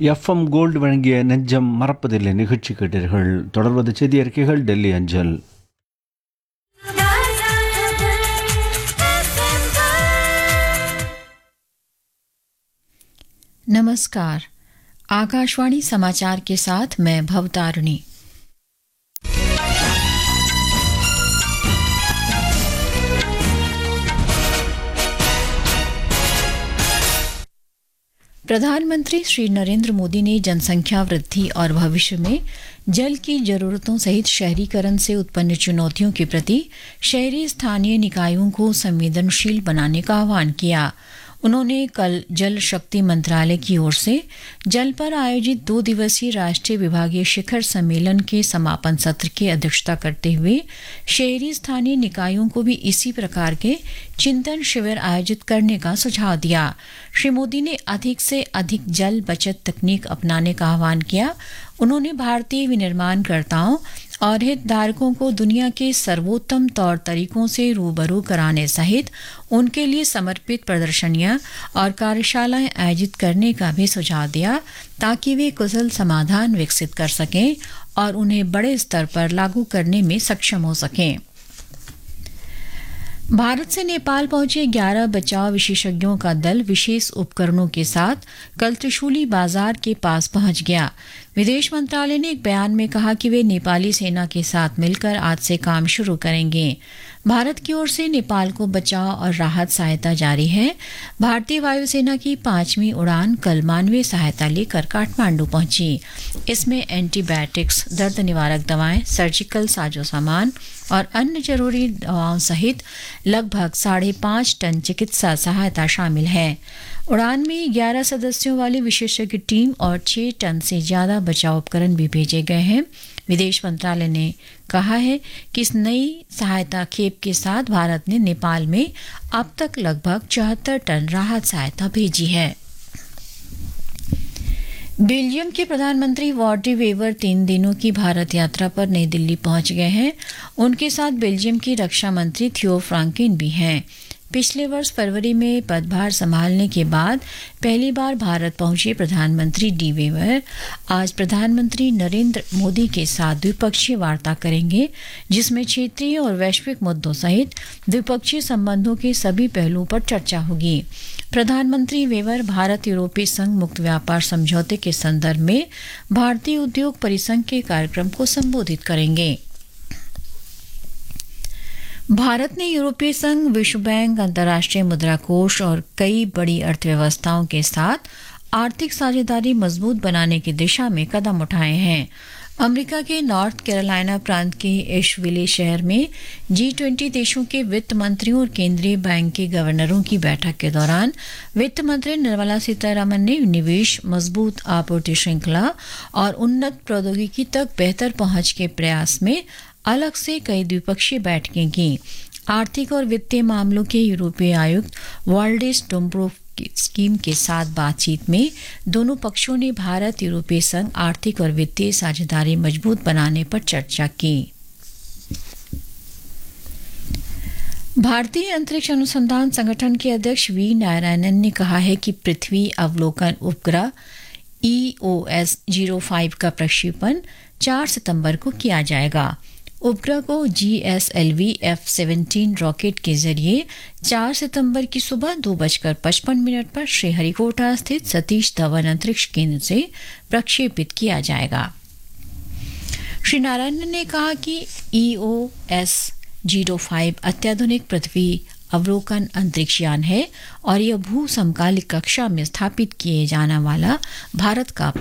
FM gold வழங்கிய நெஞ்சம் மறப்பதில்லை நிகழ்ச்சி கேட்டீர்கள். தொடர்வது செய்தி அறிக்கைகள் டெல்லி அஞ்சல். नमस्कार, आकाशवाणी समाचार के साथ मैं भवतारिणी। प्रधानमंत्री श्री नरेंद्र मोदी ने जनसंख्या वृद्धि और भविष्य में जल की जरूरतों सहित शहरीकरण से उत्पन्न चुनौतियों के प्रति शहरी स्थानीय निकायों को संवेदनशील बनाने का आह्वान किया। उन्होंने कल जल शक्ति मंत्रालय की ओर से जल पर आयोजित 2 दिवसीय राष्ट्रीय विभागीय शिखर सम्मेलन के समापन सत्र की अध्यक्षता करते हुए शहरी स्थानीय निकायों को भी इसी प्रकार के चिंतन शिविर आयोजित करने का सुझाव दिया। श्री मोदी ने अधिक से अधिक जल बचत तकनीक अपनाने का आह्वान किया। उन्होंने भारतीय विनिर्माणकर्ताओं और हितधारकों को दुनिया के सर्वोत्तम तौर तरीकों से रूबरू कराने सहित उनके लिए समर्पित प्रदर्शनियां और कार्यशालाएं आयोजित करने का भी सुझाव दिया, ताकि वे कुशल समाधान विकसित कर सकें और उन्हें बड़े स्तर पर लागू करने में सक्षम हो सकें। भारत से नेपाल पहुंचे 11 बचाव विशेषज्ञों का दल विशेष उपकरणों के साथ कल त्रिशूली बाजार के पास पहुंच गया। विदेश मंत्रालय ने एक बयान में कहा कि वे नेपाली सेना के साथ मिलकर आज से काम शुरू करेंगे। भारत की ओर से नेपाल को बचाव और राहत सहायता जारी है। भारतीय वायुसेना की 5वीं उड़ान कल मानवीय सहायता लेकर काठमांडू पहुंची। इसमें एंटीबायोटिक्स, दर्द निवारक दवाएं, सर्जिकल साजो सामान और अन्य जरूरी दवाओं सहित लगभग 5.5 टन चिकित्सा सहायता शामिल है। उड़ान में 11 सदस्यों वाली विशेषज्ञ टीम और 6 टन से ज्यादा बचाव उपकरण भी भेजे गए हैं। विदेश मंत्रालय ने कहा है कि इस नई सहायता खेप के साथ भारत ने नेपाल में अब तक लगभग 74 टन राहत सहायता भेजी है। बेल्जियम के प्रधानमंत्री वॉर्ट डी वेवर 3 दिनों की भारत यात्रा पर नई दिल्ली पहुंच गए हैं। उनके साथ बेल्जियम की रक्षा मंत्री थियो फ्रांकेन भी हैं। पिछले वर्ष फरवरी में पदभार संभालने के बाद पहली बार भारत पहुंचे प्रधानमंत्री डी वेवर आज प्रधानमंत्री नरेंद्र मोदी के साथ द्विपक्षीय वार्ता करेंगे, जिसमें क्षेत्रीय और वैश्विक मुद्दों सहित द्विपक्षीय संबंधों के सभी पहलुओं पर चर्चा होगी। प्रधानमंत्री वेवर भारत यूरोपीय संघ मुक्त व्यापार समझौते के संदर्भ में भारतीय उद्योग परिसंघ के कार्यक्रम को संबोधित करेंगे। भारत ने यूरोपीय संघ, विश्व बैंक, अंतर्राष्ट्रीय मुद्रा कोष और कई बड़ी अर्थव्यवस्थाओं के साथ आर्थिक साझेदारी मजबूत बनाने की दिशा में कदम उठाए हैं। अमेरिका के नॉर्थ कैरोलिना प्रांत के एशविले शहर में G20 देशों के वित्त मंत्रियों और केंद्रीय बैंक के गवर्नरों की बैठक के दौरान वित्त मंत्री निर्मला सीतारमण ने निवेश, मजबूत आपूर्ति श्रृंखला और उन्नत प्रौद्योगिकी तक बेहतर पहुंच के प्रयास में अलग से कई द्विपक्षीय बैठकें की। आर्थिक और वित्तीय मामलों के यूरोपीय आयुक्त वाल्डिस डोम्ब्रोवस्कीस के साथ बातचीत में दोनों पक्षों ने भारत यूरोपीय संघ आर्थिक और वित्तीय साझेदारी मजबूत बनाने पर चर्चा की। भारतीय अंतरिक्ष अनुसंधान संगठन के अध्यक्ष वी नारायणन ने कहा है कि पृथ्वी अवलोकन उपग्रह EOS 05 का प्रक्षेपण 4 सितंबर को किया जाएगा। उपग्रह को GSLV F-17 रॉकेट के जरिए 4 सितंबर की सुबह 2:55 पर श्रीहरिकोटा स्थित सतीश धवन अंतरिक्ष केंद्र से प्रक्षेपित किया जाएगा। श्री नारायण ने कहा कि EOS 05 अत्याधुनिक पृथ्वी अवलोकन अंतरिक्ष यान है और यह भू समकालिक कक्षा में स्थापित किए जाने वाला भारत का